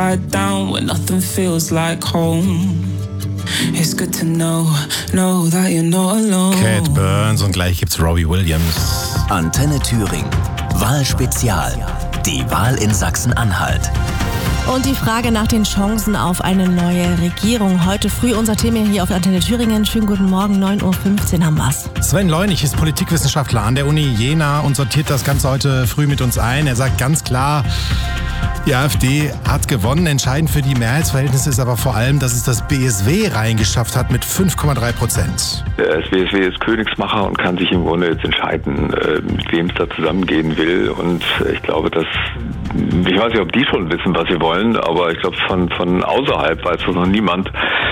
upside down when nothing feels like home. It's good to know that you're not alone. Cat Burns und gleich gibt's Robbie Williams. Antenne Thüringen. Wahlspezial. Die Wahl in Sachsen-Anhalt. Und die Frage nach den Chancen auf eine neue Regierung. Heute früh unser Thema hier auf Antenne Thüringen. Schönen guten Morgen, 9.15 Uhr haben wir's. Sven Leunig ist Politikwissenschaftler an der Uni Jena und sortiert das Ganze heute früh mit uns ein. Er sagt ganz klar, die AfD hat gewonnen. Entscheidend für die Mehrheitsverhältnisse ist aber vor allem, dass es das BSW reingeschafft hat mit 5,3%. Das BSW ist Königsmacher und kann sich im Grunde jetzt entscheiden, mit wem es da zusammengehen will. Und ich glaube, ich weiß nicht, ob die schon wissen, was sie wollen, aber ich glaube, von außerhalb weiß das noch niemand.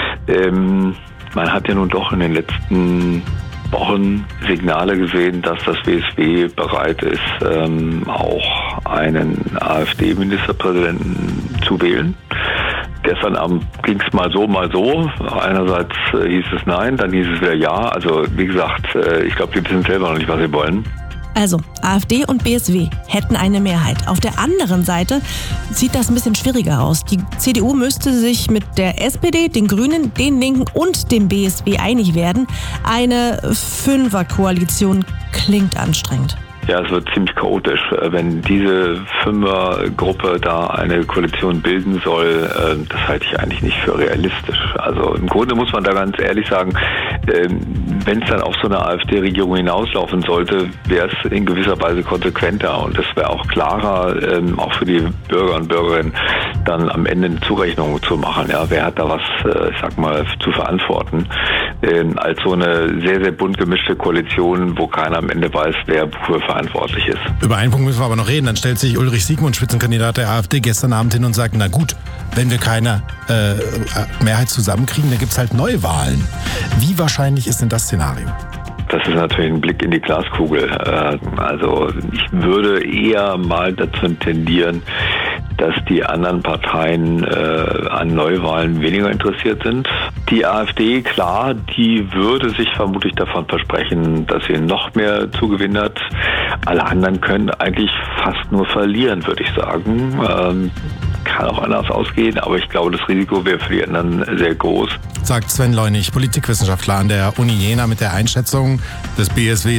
Man hat ja nun doch in den letzten Wochen Signale gesehen, dass das BSW bereit ist, auch einen AfD-Ministerpräsidenten zu wählen. Gestern Abend ging es mal so. Einerseits hieß es nein, dann hieß es wieder ja. Also wie gesagt, ich glaube, die wissen selber noch nicht, was sie wollen. Also, AfD und BSW hätten eine Mehrheit. Auf der anderen Seite sieht das ein bisschen schwieriger aus. Die CDU müsste sich mit der SPD, den Grünen, den Linken und dem BSW einig werden. Eine Fünferkoalition klingt anstrengend. Ja, es wird ziemlich chaotisch. Wenn diese Fünfergruppe da eine Koalition bilden soll, das halte ich eigentlich nicht für realistisch. Also im Grunde muss man da ganz ehrlich sagen, wenn es dann auf so eine AfD-Regierung hinauslaufen sollte, wäre es in gewisser Weise konsequenter und es wäre auch klarer, auch für die Bürger und Bürgerinnen, dann am Ende eine Zurechnung zu machen. Ja, wer hat da was, zu verantworten, als so eine sehr, sehr bunt gemischte Koalition, wo keiner am Ende weiß, wer wofür verantwortlich ist. Über einen Punkt müssen wir aber noch reden. Dann stellt sich Ulrich Siegmund, Spitzenkandidat der AfD, gestern Abend hin und sagt, na gut, wenn wir keine Mehrheit zusammenkriegen, dann gibt es halt Neuwahlen. Wie wahrscheinlich ist denn das Szenario? Das ist natürlich ein Blick in die Glaskugel. Also ich würde eher mal dazu tendieren, dass die anderen Parteien an Neuwahlen weniger interessiert sind. Die AfD, klar, die würde sich vermutlich davon versprechen, dass sie noch mehr Zugewinn hat. Alle anderen können eigentlich fast nur verlieren, würde ich sagen. Kann auch anders ausgehen, aber ich glaube, das Risiko wäre für die anderen sehr groß. Sagt Sven Leunig, Politikwissenschaftler an der Uni Jena mit der Einschätzung des BSW.